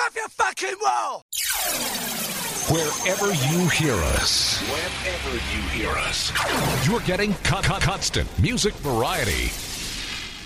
off your fucking wall! Wherever you hear us, you're getting constant music variety.